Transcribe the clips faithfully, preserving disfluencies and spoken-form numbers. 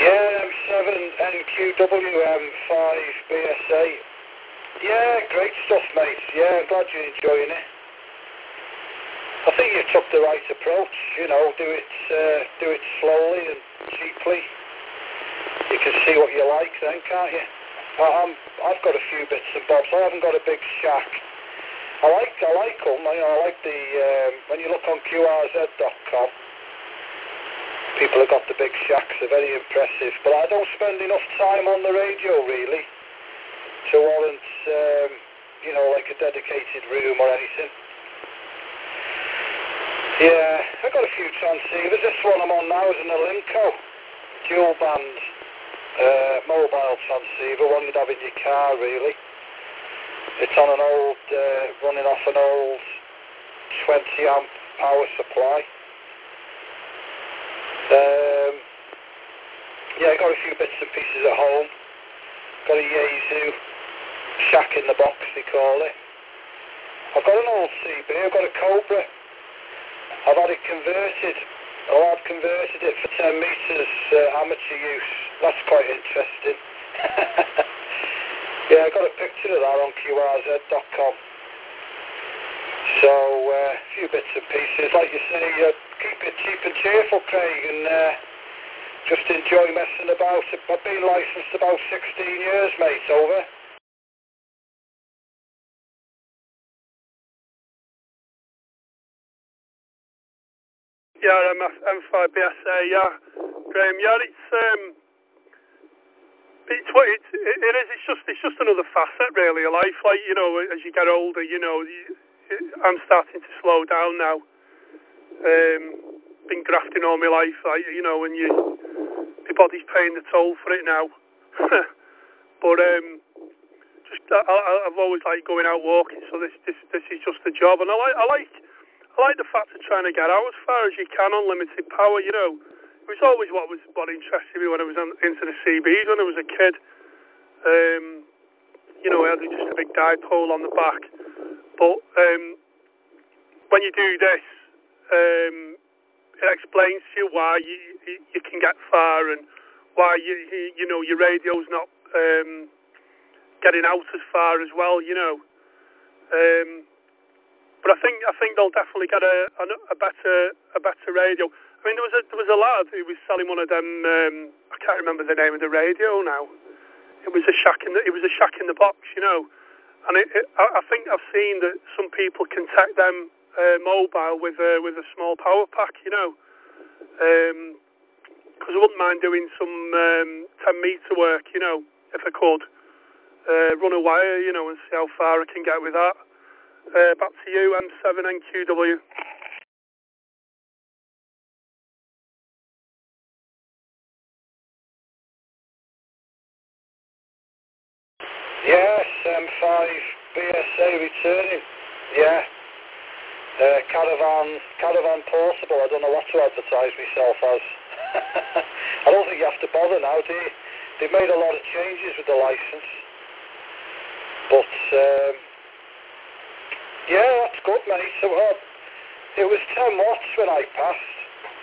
Yeah, M seven N Q W M five B S A. Yeah, great stuff, mate. Yeah, I'm glad you're enjoying it. I think you took the right approach, you know, do it uh, do it slowly and cheaply. You can see what you like then, can't you? I, I'm, I've got a few bits and bobs. I haven't got a big shack. I like I like them. You know, I like the um, when you look on Q R Z dot com. People have got the big shacks. They're very impressive. But I don't spend enough time on the radio really to warrant, um, you know, like a dedicated room or anything. Yeah, I've got a few transceivers. This one I'm on now is an Alinco dual band uh, mobile transceiver, one you'd have in your car really. It's on an old, uh, running off an old twenty amp power supply. Um, yeah, I got a few bits and pieces at home. Got a Yaesu shack in the box, they call it. I've got an old C B, I've got a Cobra. I've had it converted. Oh, I've converted it for ten metres uh, amateur use. That's quite interesting. Yeah, I got a picture of that on Q R Z dot com. So, uh, a few bits and pieces. Like you say, uh, keep it cheap and cheerful, Craig, and uh, just enjoy messing about. I've been licensed about sixteen years, mate, over. Yeah, M five B S A, yeah. Graham, yeah, it's, um, it's what it, it, it is, it's just, it's just another facet, really, of life. Like, you know, as you get older, you know, you, I'm starting to slow down now. Um, been grafting all my life, like, you know, and you, my body's paying the toll for it now. But, um, just, I, I, I've always liked going out walking, so this, this, this is just a job, and I like, I like, I like the fact of trying to get out as far as you can on limited power, you know. It was always what was what interested me when I was on, into the C Bs when I was a kid. Um, you know, I had just a big dipole on the back. But um, when you do this, um, it explains to you why you, you, you can get far and why, you, you, you know, your radio's not um, getting out as far as well, you know. Um, But I think I think they'll definitely get a, a, a better a better radio. I mean, there was a there was a lad who was selling one of them. Um, I can't remember the name of the radio now. It was a shack in the it was a shack in the box, you know. And it, it, I, I think I've seen that some people can take them uh, mobile with a with a small power pack, you know. Because um, I wouldn't mind doing some um, ten meter work, you know, if I could uh, run a wire, you know, and see how far I can get with that. Uh, back to you, M seven N Q W. Yes, M five B S A returning. Yeah. Uh, caravan, caravan portable. I don't know what to advertise myself as. I don't think you have to bother now, do you? They've made a lot of changes with the license. But, um, yeah, that's good, mate. So, uh, it was ten watts when I passed.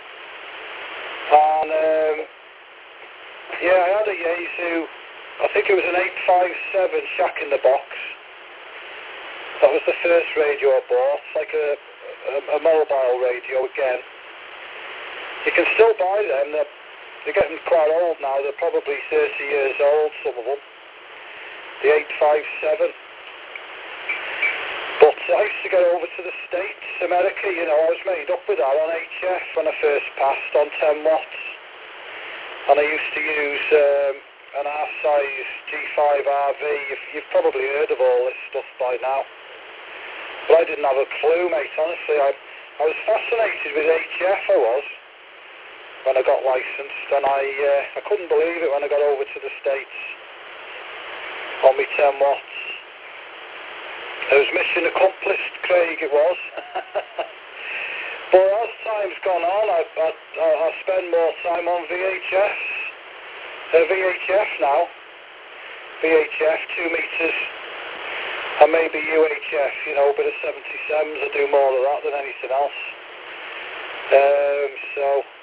And, um, yeah, I had a Yaesu. I think it was an eight five seven shack in the box. That was the first radio I bought. It's like a, a, a mobile radio again. You can still buy them. They're, they're getting quite old now. They're probably thirty years old, some of them. The eight five seven. But I used to go over to the States, America, you know, I was made up with that on H F when I first passed on ten watts. And I used to use um, an R-size G five R V. You've, you've probably heard of all this stuff by now. But I didn't have a clue, mate, honestly. I, I was fascinated with H F, I was, when I got licensed. And I, uh, I couldn't believe it when I got over to the States on my ten watts. It was mission accomplished, Craig, it was. But as time's gone on, I, I, I spend more time on V H Fs. Uh, V H F now. V H F, two metres, and maybe U H F, you know, a bit of seventy-sevens. I do more of that than anything else. Um, so...